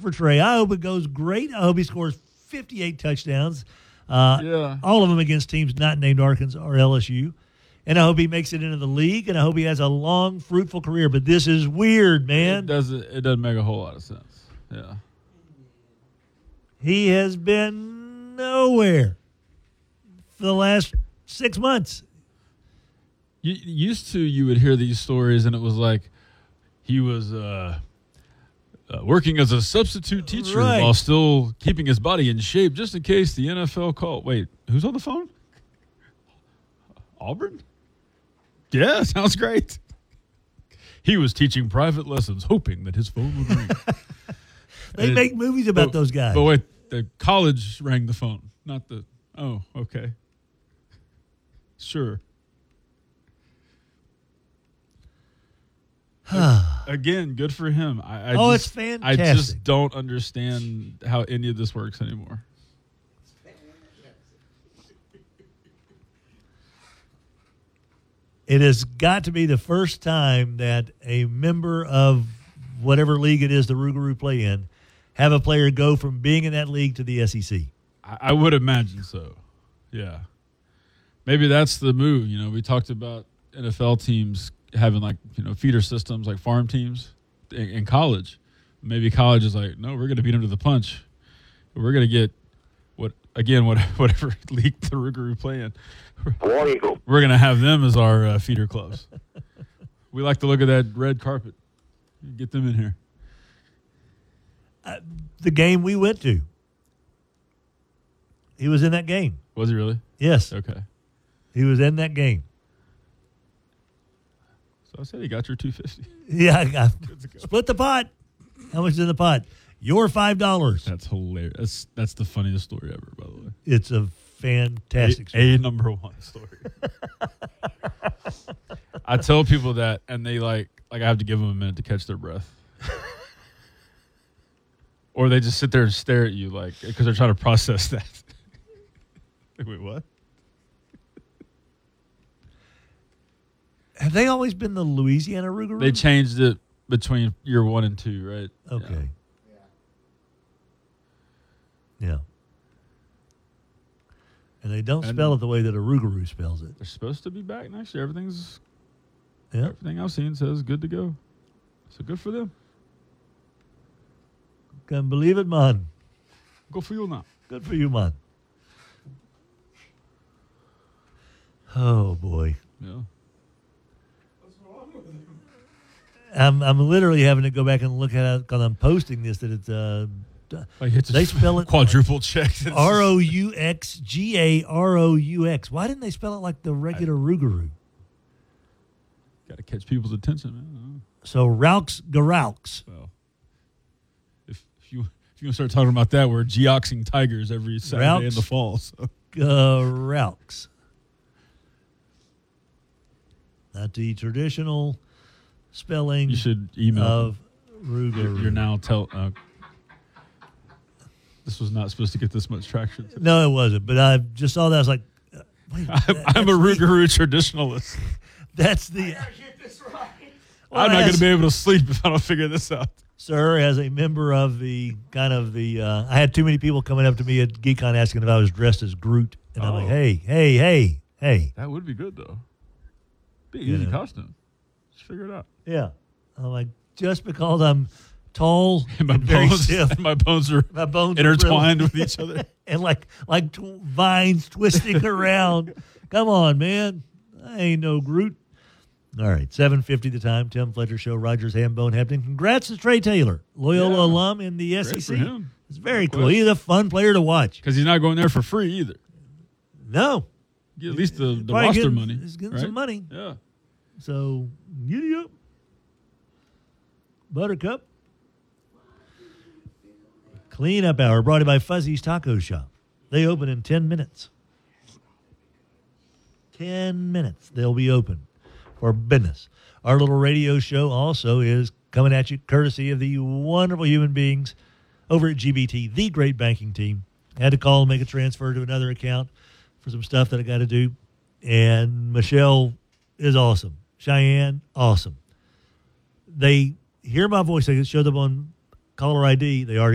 for Trey. I hope it goes great. I hope he scores 58 touchdowns. Yeah. All of them against teams not named Arkansas or LSU. And I hope he makes it into the league, and I hope he has a long, fruitful career. But this is weird, man. It doesn't make a whole lot of sense. Yeah. He has been nowhere for the last 6 months. You would hear these stories, and it was like he was working as a substitute teacher while still keeping his body in shape, just in case the NFL called. Wait, who's on the phone? Auburn? Yeah, sounds great. He was teaching private lessons, hoping that his phone would ring. They make movies about those guys. But wait, the college rang the phone, not the. Oh, okay. Sure. Again, good for him. It's fantastic. I just don't understand how any of this works anymore. It has got to be the first time that a member of whatever league it is the Rougarou play in have a player go from being in that league to the SEC. I would imagine so. Yeah. Maybe that's the move. You know, we talked about NFL teams having feeder systems like farm teams in college. Maybe college is like, no, we're going to beat them to the punch. We're going to get whatever league the Rougarou play in. We're going to have them as our feeder clubs. We like to look at that red carpet. Get them in here. The game we went to, he was in that game. Was he really? Yes. Okay. He was in that game. So I said he got your $250. Yeah, split the pot. How much is in the pot? Your $5. That's hilarious. That's the funniest story ever, by the way. It's a fantastic story. A number one story. I tell people that, and they like I have to give them a minute to catch their breath. Or they just sit there and stare at you because they're trying to process that. Wait, what? Have they always been the Louisiana Rougarou? They changed it between year 1 and 2, right? Okay. Yeah. And they don't spell it the way that a Rougarou spells it. They're supposed to be back next year. Everything I've seen says good to go. So good for them. Can't believe it, man. Go for you now. Good for you, man. Oh, boy. Yeah. I'm literally having to go back and look at it because I'm posting this that it's they spell it quadruple check. Rouxgarous. Why didn't they spell it like the regular Rougarou? Got to catch people's attention, man. So Rouxgarous. Well, if you start talking about that, we're geoxing tigers every Saturday in the fall. So. Raux. Not the traditional spelling. You should email of Rougarou. You're now this was not supposed to get this much traction. No, it wasn't. But I just saw that. I was like, wait. I'm a Rougarou traditionalist. That's the. Get this right. I'm not going to be able to sleep if I don't figure this out. Sir, as a member of the I had too many people coming up to me at GeekCon asking if I was dressed as Groot. And I'm like, hey. That would be good, though. Be an easy costume. Just figure it out. Yeah. I'm like, just because I'm tall and very stiff. My bones are intertwined with each other. And like vines twisting around. Come on, man. I ain't no Groot. All right, 7:50 the time. Tim Fletcher Show, Rogers, Hambone, Hampton. Congrats to Trey Taylor, Loyola alum in the SEC. For him. It's very cool. He's a fun player to watch. Because he's not going there for free either. No. Get at least the roster money. He's getting some money. Yeah. So, giddy up. Buttercup. Cleanup Hour brought to you by Fuzzy's Taco Shop. They open in 10 minutes. 10 minutes. They'll be open for business. Our little radio show also is coming at you courtesy of the wonderful human beings over at GBT, the great banking team. I had to call and make a transfer to another account for some stuff that I got to do. And Michelle is awesome. Cheyenne, awesome. They hear my voice. They showed up on caller ID. They already